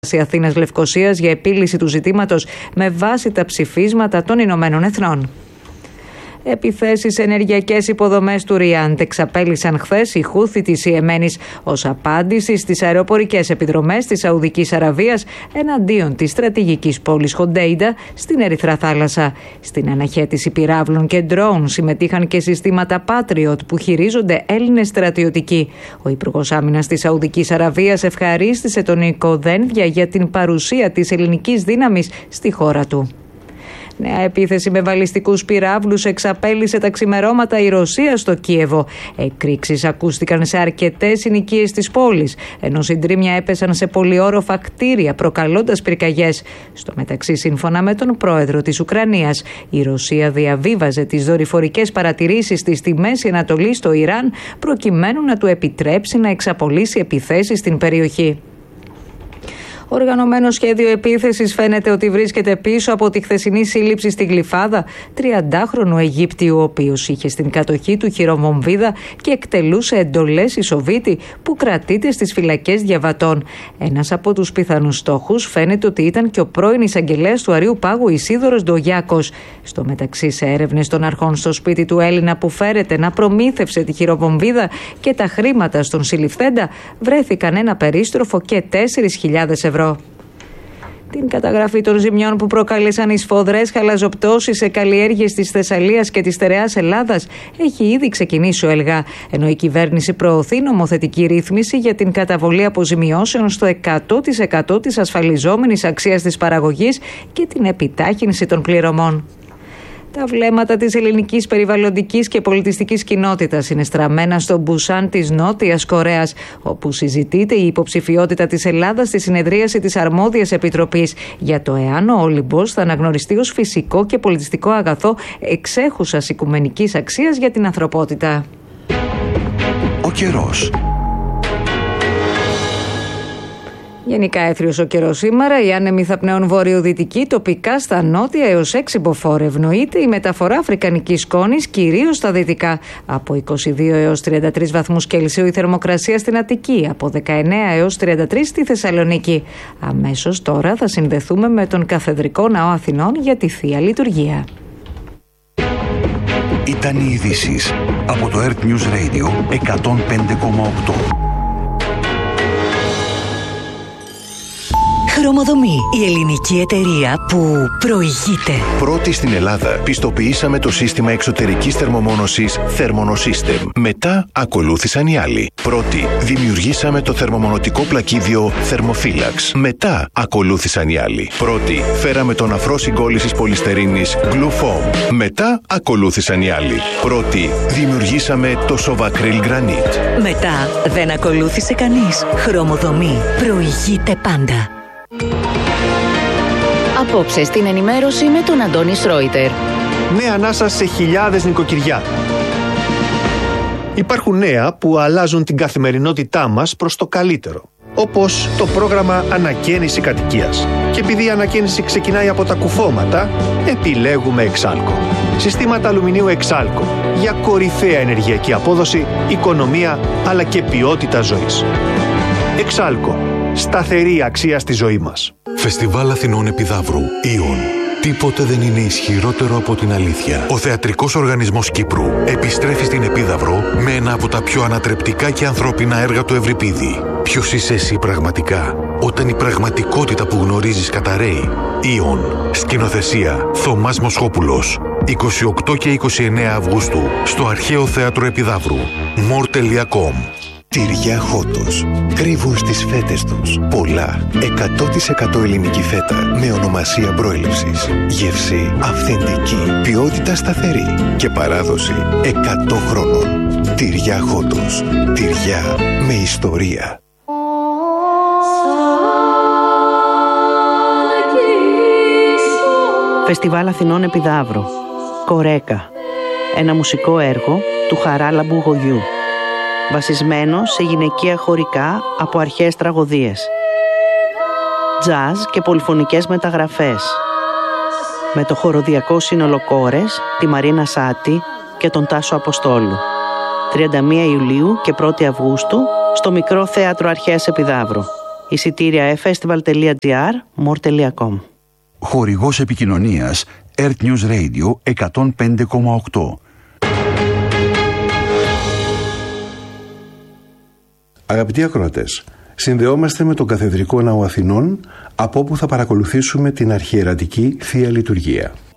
Αθήνας Λευκωσίας για επίλυση του ζητήματος με βάση τα ψηφίσματα των Ηνωμένων Εθνών. Επιθέσεις σε ενεργειακές υποδομές του Ριάντ εξαπέλυσαν χθες οι Χούθι της Ιεμένης ως απάντηση στις αεροπορικές επιδρομές της Σαουδικής Αραβίας εναντίον της στρατηγικής πόλης Χοντέιντα στην Ερυθρά Θάλασσα. Στην αναχέτηση πυράβλων και ντρόουν συμμετείχαν και συστήματα Patriot που χειρίζονται Έλληνες στρατιωτικοί. Ο Υπουργός Άμυνας της Σαουδικής Αραβίας ευχαρίστησε τον Νίκο Δένδια για την παρουσία της ελληνικής δύναμης στη χώρα του. Νέα επίθεση με βαλιστικούς πυράβλους εξαπέλυσε τα ξημερώματα η Ρωσία στο Κίεβο. Εκρήξεις ακούστηκαν σε αρκετές συνοικίες της πόλης, ενώ συντρίμμια έπεσαν σε πολυόροφα κτίρια προκαλώντας πυρκαγιές. Στο μεταξύ, σύμφωνα με τον πρόεδρο της Ουκρανίας, η Ρωσία διαβίβαζε τις δορυφορικές παρατηρήσεις της στη Μέση Ανατολή στο Ιράν, προκειμένου να του επιτρέψει να εξαπολύσει επιθέσεις στην περιοχή. Οργανωμένο σχέδιο επίθεσης φαίνεται ότι βρίσκεται πίσω από τη χθεσινή σύλληψη στη Γλυφάδα 30χρονου Αιγύπτιου, ο οποίος είχε στην κατοχή του χειροβομβίδα και εκτελούσε εντολές Ισοβίτη που κρατείται στις φυλακές διαβατών. Ένας από τους πιθανούς στόχους φαίνεται ότι ήταν και ο πρώην εισαγγελέας του Αρείου Πάγου Ισίδωρος Ντογιάκος. Στο μεταξύ, σε έρευνες των αρχών στο σπίτι του Έλληνα που φέρεται να προμήθευσε τη χειροβομβίδα και τα χρήματα στον συλληφθέντα, βρέθηκαν ένα περίστροφο και 4.000 ευρώ. Την καταγραφή των ζημιών που προκάλεσαν οι σφοδρές χαλαζοπτώσεις σε καλλιέργειες της Θεσσαλίας και της στερεάς Ελλάδας έχει ήδη ξεκινήσει ο ΕΛΓΑ, ενώ η κυβέρνηση προωθεί νομοθετική ρύθμιση για την καταβολή αποζημιώσεων στο 100% της ασφαλιζόμενης αξίας της παραγωγής και την επιτάχυνση των πληρωμών. Τα βλέμματα της ελληνικής περιβαλλοντικής και πολιτιστικής κοινότητας είναι στραμμένα στο Μπουσάν της Νότιας Κορέας, όπου συζητείται η υποψηφιότητα της Ελλάδας στη συνεδρίαση της Αρμόδιας Επιτροπής για το εάν ο Όλυμπος θα αναγνωριστεί ως φυσικό και πολιτιστικό αγαθό εξέχουσας οικουμενικής αξίας για την ανθρωπότητα. Ο καιρός. Γενικά έθριος ο καιρός σήμερα, οι άνεμοι θα πνέουν βορειοδυτική, τοπικά στα νότια έως 6 μποφόρ. Ευνοείται η μεταφορά αφρικανικής σκόνης, κυρίως στα δυτικά. Από 22 έως 33 βαθμούς Κελσίου η θερμοκρασία στην Αττική, από 19 έως 33 στη Θεσσαλονίκη. Αμέσως τώρα θα συνδεθούμε με τον Καθεδρικό Ναό Αθηνών για τη Θεία Λειτουργία. Ήταν οι ειδήσεις από το Earth News Radio 105,8. Χρωμοδομή, η ελληνική εταιρεία που προηγείται. Πρώτη στην Ελλάδα πιστοποιήσαμε το σύστημα εξωτερικής θερμομόνωσης Thermonosystem. Μετά ακολούθησαν οι άλλοι. Πρώτη δημιουργήσαμε το θερμομονωτικό πλακίδιο Thermophilax. Μετά ακολούθησαν οι άλλοι. Πρώτη φέραμε τον αφρό συγκόλλησης πολυστερίνης Glufoam. Μετά ακολούθησαν οι άλλοι. Πρώτη δημιουργήσαμε το Sovacryl Granite. Μετά δεν ακολούθησε κανείς. Χρωμοδομή προηγείται πάντα. Απόψε στην ενημέρωση με τον Αντώνη Σρόιτερ. Νέα ανάσα σε χιλιάδες νοικοκυριά. Υπάρχουν νέα που αλλάζουν την καθημερινότητά μας προς το καλύτερο. Όπως το πρόγραμμα Ανακαίνιση Κατοικίας. Και επειδή η ανακαίνιση ξεκινάει από τα κουφώματα, επιλέγουμε Εξάλκο. Συστήματα αλουμινίου Εξάλκο για κορυφαία ενεργειακή απόδοση, οικονομία αλλά και ποιότητα ζωής. Εξάλκο. Σταθερή αξία στη ζωή μας. Φεστιβάλ Αθηνών Επιδαύρου. Ιον. Τίποτε δεν είναι ισχυρότερο από την αλήθεια. Ο Θεατρικός Οργανισμός Κύπρου επιστρέφει στην Επίδαυρο με ένα από τα πιο ανατρεπτικά και ανθρώπινα έργα του Ευρυπίδη. Ποιος είσαι εσύ πραγματικά, όταν η πραγματικότητα που γνωρίζεις καταραίει. Ιον. Σκηνοθεσία Θωμάς Μοσχόπουλος. 28 και 29 Αυγούστου στο Αρχαίο Θέατρο Επιδαύρου. more.com. Τυριά Χότος. Κρύβουν στις φέτες τους πολλά 100% ελληνική φέτα με ονομασία προέλευσης. Γεύση αυθεντική, ποιότητα σταθερή και παράδοση 100 χρόνων. Τυριά Χότος. Τυριά με ιστορία. Φεστιβάλ Αθηνών Επιδαύρου. Κορέκα. Ένα μουσικό έργο του Χαράλαμπου Γογιού. Βασισμένο σε γυναικεία χωρικά από αρχαίες τραγωδίες. Τζαζ και πολυφωνικές μεταγραφές. Με το χοροδιακό σύνολο Κόρες, τη Μαρίνα Σάτη και τον Τάσο Αποστόλου. 31 Ιουλίου και 1 Αυγούστου στο Μικρό Θέατρο Αρχαίας Επιδαύρου. Εισιτήρια festival.gr, more.com. Χορηγός επικοινωνίας Earth News Radio 105,8. Αγαπητοί ακροατές, συνδεόμαστε με τον Καθεδρικό Ναό Αθηνών, από όπου θα παρακολουθήσουμε την αρχιερατική Θεία Λειτουργία.